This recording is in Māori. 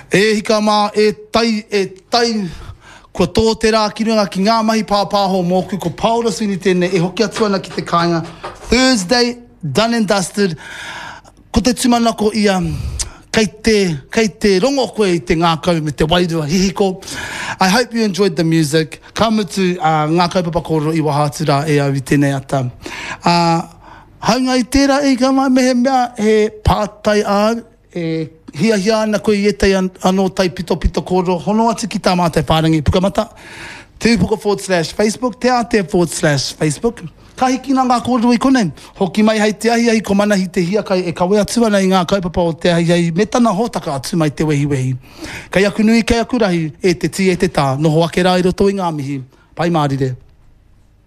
E hika mā e tai kua tō te rā ki runga ki ngā mahi pāpāho mōku ko Paula Sweeney tēnei e hoki atu ana ki te kāinga. Thursday, done and dusted. Ko te tumanako ia, kei te rongo koe i te ngākau me te wairua hihiko. I hope you enjoyed the music. Ka mutu ngā kaupapa kōrero i Wahatura e au i tēnei ata. Haunga i tērā e ka mai mehe mea he pātai āu e hia ana koe i etai anō tai pito kōrero hono atu ki tā mātai whārangi pukamata. Tūpuka/Facebook, te Aotea/Facebook. Ka hiki nā ngā kōrero i konei. Hoki mai hei te ahi ko mana hi te hia kai e kawe atu ana i ngā kaupapa o te ahi me tana hōtaka atu mai te wehi. Kai aku nui, kai aku rahi e te ti e te tā. Noho ake rā i roto i ngā mihi. Pai mārire.